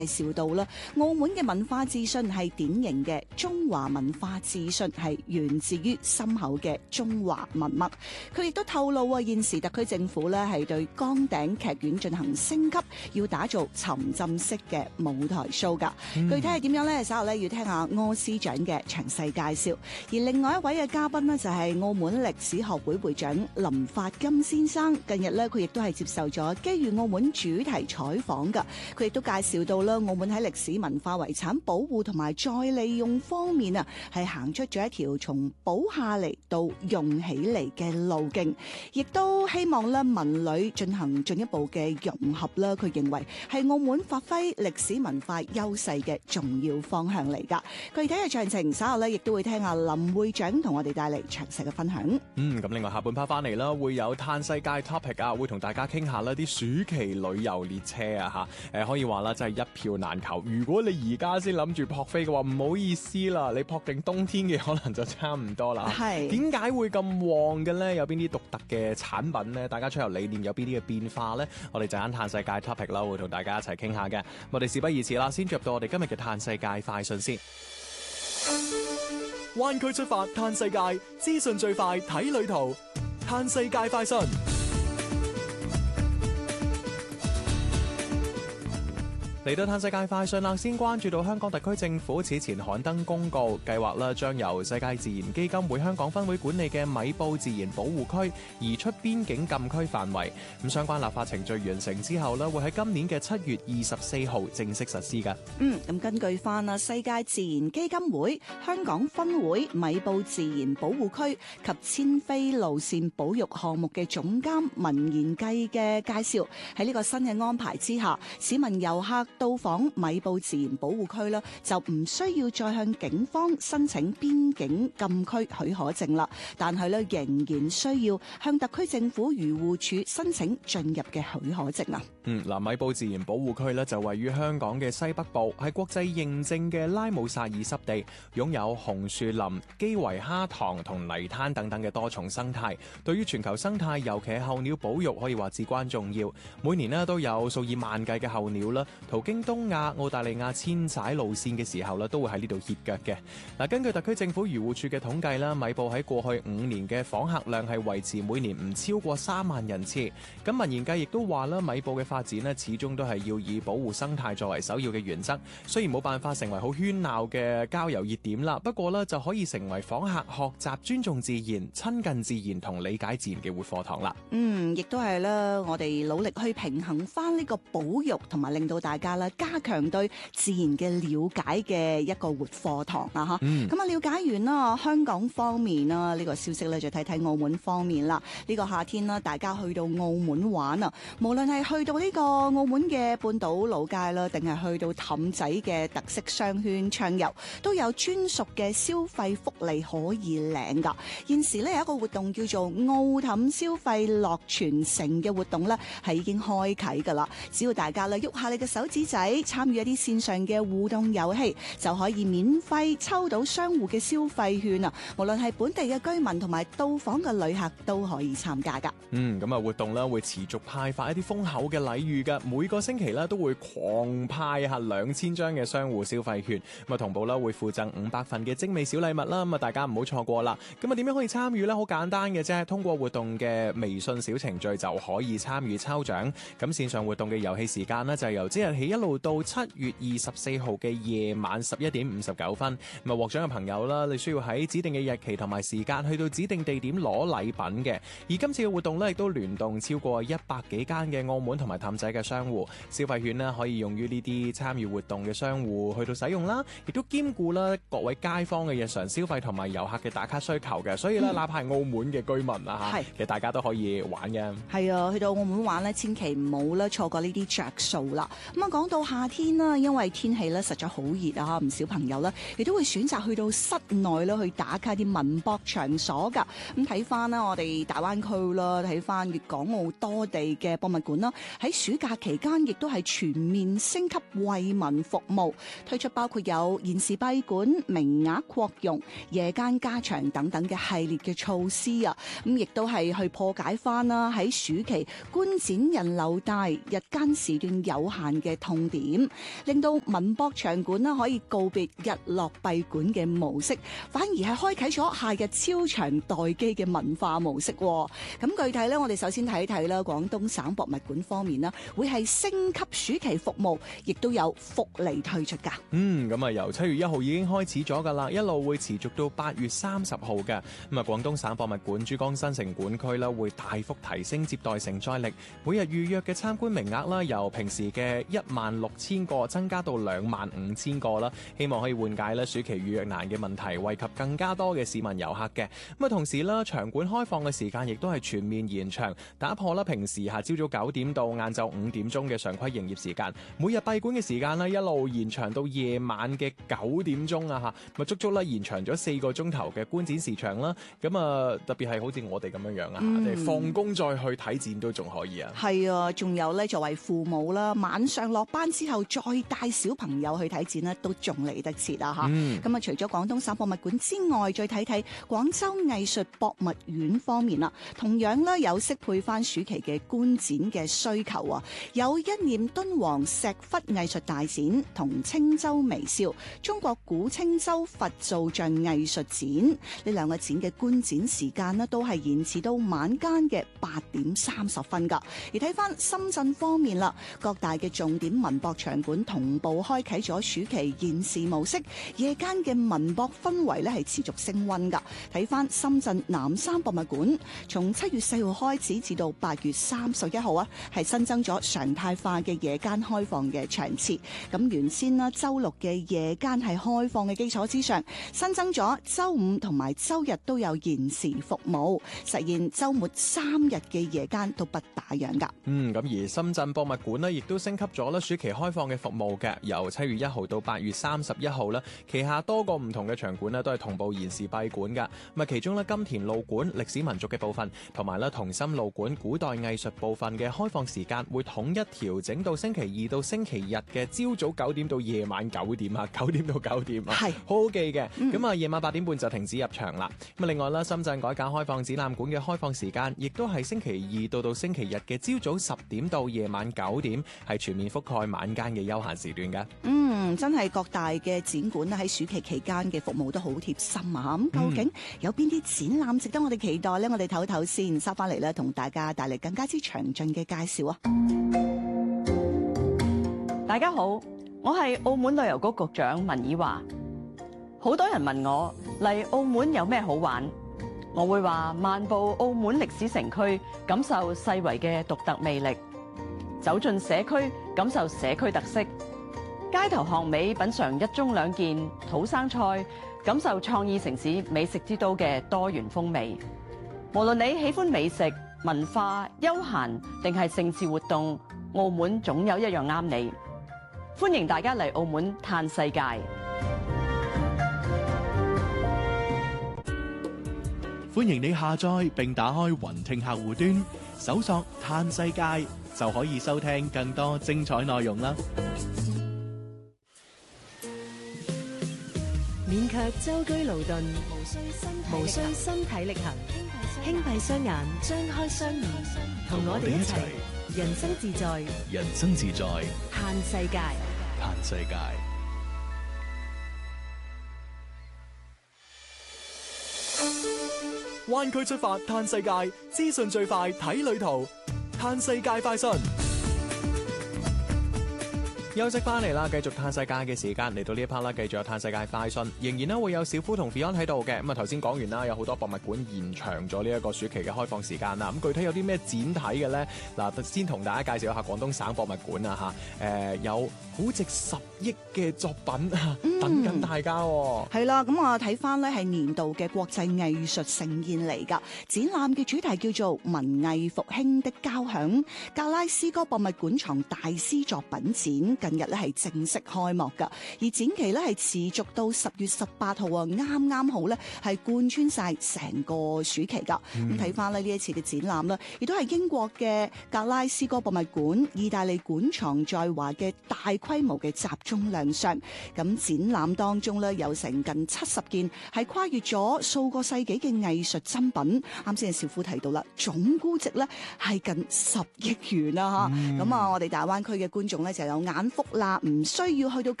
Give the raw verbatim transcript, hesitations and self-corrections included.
介紹到啦，澳門嘅文化自信係典型嘅中華文化自信，係源自於深厚嘅中華文脈。佢亦都透露啊，現時特區政府咧係對崗頂劇院進行升級，要打造沉浸式嘅舞台 show 噶。嗯、具體係點樣呢？稍後咧要聽下柯司長嘅詳細介紹。而另外一位嘅嘉賓呢，就係澳門歷史學會會長林發金先生。近日呢，佢亦都係接受咗機遇澳門主題採訪噶。佢亦都介紹到啦，澳門喺歷史文化遺產保護同埋再利用方面啊，係行出咗一條從保下嚟到用起嚟嘅路徑，亦都希望咧文旅進行進一步嘅融合啦。佢認為係澳門發揮歷史文化優勢嘅重要方向嚟噶。具體嘅詳情稍後咧亦都會聽下林會長同我哋帶嚟詳細嘅分享。 嗯，咁另外下半 part 翻嚟啦，會有嘆世界 topic 啊，會同大家傾下啦啲暑期旅遊列車啊吓，誒可以話啦，真係一票難求。如果你而家先諗住撲飛嘅話，唔好意思啦，你撲定冬天嘅可能就差唔多啦。係點解會咁旺嘅咧？有邊啲獨特嘅產品咧？大家出遊理念有邊啲嘅變化咧？我哋就喺嘆世界 topic 啦，會同大家一齊傾下嘅。我哋事不宜遲啦，先進入到我哋今日嘅嘆世界快訊先。灣區出發嘆世界，資訊最快睇旅途，嘆世界快訊。嚟到嘆世界快訊啦，先關注到香港特區政府此前刊登公告，計劃啦將由世界自然基金會香港分會管理嘅米埔自然保護區移出邊境禁區範圍。咁相關立法程序完成之後咧，會喺今年嘅七月二十四號正式實施㗎。 嗯，咁根據翻啊世界自然基金會香港分會米埔自然保護區及遷飛路線保育項目嘅總監文言計嘅介紹，喺呢個新嘅安排之下，市民遊客到訪米埔自然保護區啦，就唔需要再向警方申請邊境禁區許可證啦，但係咧仍然需要向特區政府漁護署申請進入嘅許可證啊。 嗯，嗱，米埔自然保護區咧就位於香港嘅西北部，係國際認證嘅拉姆薩爾濕地，擁有紅樹林、基圍蝦塘同泥灘等等嘅多重生態，對於全球生態，尤其係候鳥保育可以話至關重要。每年咧都有數以萬計嘅候鳥啦，途經東亞、澳大利亞遷徙路線嘅時候咧，都會喺呢度歇腳嘅。嗱，根據特區政府漁護署嘅統計啦，米埔喺過去五年嘅訪客量係維持每年唔超過三萬人次。咁文言計亦都話啦，米埔嘅發展咧，始終都係要以保護生態作為首要嘅原則。雖然冇辦法成為好喧鬧嘅郊遊熱點啦，不過咧就可以成為訪客學習尊重自然、親近自然同理解自然嘅活課堂啦。嗯， 亦都係啦，我哋努力去平衡翻呢個保育，同埋令到大家啦加強對自然嘅了解嘅一個活課堂啊！吓、嗯，咁啊了解完啦，香港方面啦呢個消息咧，就睇睇澳門方面啦。呢個夏天啦，大家去到澳門玩啊，無論係去到呢個澳門嘅半島老街啦，定係去到氹仔嘅特色商圈暢遊，都有專屬嘅消費福利可以領噶。現時咧有一個活動叫做澳氹消費樂全城嘅活動咧，係已經開啟噶啦。只要大家咧喐下你嘅手指仔，參與一啲線上嘅互動遊戲，就可以免費抽到商戶嘅消費券啊！無論係本地嘅居民同埋到訪嘅旅客都可以參加噶。 嗯，咁啊活動咧會持續派發一啲豐厚嘅禮遇噶，每個星期咧都會狂派下兩千張嘅商戶消費券，咁啊同步啦會附贈五百份嘅精美小禮物啦，咁啊大家唔好錯過啦。咁啊點樣可以參與呢？好簡單嘅啫，通過活動嘅微信小程序就可以參與抽獎。咁線上活動嘅遊戲時間呢，就係由即日起一路到七月二十四號嘅夜晚十一點五十九分。咁啊獲獎嘅朋友啦，你需要喺指定嘅日期同埋時間去到指定地點攞禮品嘅。而今次嘅活動呢，亦都聯動超過一百幾間嘅澳門同埋氹仔嘅商戶，消費券呢可以用於呢啲參與活動嘅商戶去到使用啦，亦都兼顧啦各位街坊嘅日常消費同埋遊客嘅打卡需求嘅。所以咧，嗯、哪怕係澳門嘅居民啊嚇，其實大家都可以玩嘅。 係啊，去到澳門玩呢，千祈唔好啦錯過呢啲着數啦。咁啊講到夏天啦，因為天氣咧實在好熱啊，唔少朋友咧亦都會選擇去到室內啦，去打卡啲文博場所噶。咁睇翻啦，我哋大灣區啦，睇翻粵港澳多地嘅博物館啦，喺暑假期間亦都係全面升級為民服務，推出包括有現時閉館、名額擴容、夜間加長等等嘅系列嘅措施啊。咁亦都係去破解翻啦，喺暑期觀展人流大、日間時段有限嘅痛點，令到文博場館呢可以告別日落閉館嘅模式，反而係開啟咗夏日超長待機嘅文化模式。咁具體咧，我哋首先睇睇啦，廣東省博物館方面啦，會係升級暑期服務，亦都有福利推出噶。 嗯，咁啊由七月一號已經開始咗噶啦，一路會持續到八月三十號嘅。咁啊，廣東省博物館珠江新城館區啦，會大幅提升接待承載力，每日預約嘅參觀名額啦，由平時嘅一萬六千個增加到兩萬五千個啦，希望可以緩解咧暑期預約難嘅問題，惠及更加多嘅市民遊客嘅。咁啊，同時啦，場館開放嘅時間亦都係全面延長，打破啦平時下朝早九點到晏晝五點鐘嘅常規營業時間，每日閉館嘅時間咧一路延長到夜晚嘅九點鐘啊嚇，咪足足咧延長咗四個鐘頭嘅觀展時長啦。咁啊，特別係好似我哋咁樣樣啊，即係、嗯、放工再去睇展都仲可以啊。係啊，仲有咧，作為父母啦，晚上落班之後再帶小朋友去睇展咧，都仲嚟得切啊嚇。咁啊、嗯，除咗廣東省博物館之外，再睇睇廣州藝術博物院方面啦，同樣咧有適配翻暑期嘅觀展嘅需求啊，有一念敦煌石窟藝術大展同青州微笑中國古青州佛造像藝術展，呢兩個展嘅觀展時間咧都係延遲到晚間嘅八點三十分噶。而睇翻深圳方面啦，各大嘅重點文博場館同步開啟咗暑期延時模式，夜間嘅文博氛圍咧係持續升溫噶。睇翻深圳南山博物館，從七月四號開始至到八月三十一號啊，係新增咗常態化嘅夜間開放嘅場次。咁原先啦，周六嘅夜間係開放嘅基礎之上，新增咗周五同埋周日都有延時服務，實現周末三日嘅夜間都不打烊噶。 嗯，咁而深圳博物館呢，亦都升級咗啦暑期開放嘅服務嘅，由七月一號到八月三十一號啦，旗下多個唔同嘅場館呢，都係同步延時閉館噶。咁啊，其中呢，金田路館歷史民族嘅部分，同埋咧同心路館古代藝術部分嘅開放時間會統一調整到星期二到星期日嘅朝早九點到夜晚九點啊，九點到九點啊，係好好記嘅。咁啊、嗯，夜晚八點半就停止入場啦。咁啊，另外啦，深圳改革開放展覽館嘅開放時間亦都係星期二到到星期日嘅朝早十點到夜晚九點，係全面覆蓋晚間嘅休閒時段嘅。 嗯，真係各大嘅展館喺暑期期間嘅服務都好貼心啊！咁究竟有邊啲展覽值得我哋期待呢？我哋唞唞先，收翻嚟咧，同大家帶嚟更加之詳盡嘅介紹啊！ 大家好，我係澳門旅遊局局長文以華。好多人問我嚟澳門有咩好玩，我會話漫步澳門歷史城區，感受世遺嘅獨特魅力；走進社區，感受社區特色；街頭巷尾品嚐一盅兩件土生菜，感受創意城市美食之都嘅多元風味。無論你喜歡美食、文化、休閒定係盛事活動，澳門總有一樣啱你。歡迎大家嚟澳門嘆世界。 歡迎你下載並打開雲聽客戶端，搜索嘆世界就可以收聽更多精彩內容啦。 勉強舟車勞頓，無需身體力行，輕閉雙眼，張開雙耳，同我哋一齊人生自在， 人生自在， 嘆世界， 嘆世界。 灣區出發嘆世界，資訊最快睇旅途，嘆世界快訊。 休息翻嚟啦，繼續嘆世界嘅時間嚟到呢一 part 啦，繼續有嘆世界快訊，仍然咧會有小夫同 Fion 喺度嘅。咁啊頭先講完啦，有好多博物館延長咗呢一個暑期嘅開放時間啦。咁具體有啲咩展睇嘅咧？嗱，先同大家介紹一下廣東省博物館啊嚇。誒有估值十億嘅作品、嗯、等緊大家、哦。 係啦，咁我睇翻咧係年度嘅國際藝術盛宴嚟㗎。展覽嘅主題叫做文藝復興的交響，格拉斯哥博物館藏大師作品展。近日咧係正式開幕㗎，而展期咧係持續到十月十八號啊，啱啱好咧係貫穿晒成個暑期㗎。咁睇翻咧呢一次嘅展覽啦，亦都係英國嘅格拉斯哥博物館、意大利館藏在華嘅大規模嘅集中亮相。咁展覽當中咧有成近七十件係跨越咗數個世紀嘅藝術珍品。啱先少夫提到啦，總估值咧係近十億元啊！嚇、嗯，咁啊，我哋大灣區嘅觀眾咧就有眼福啦，唔需要去到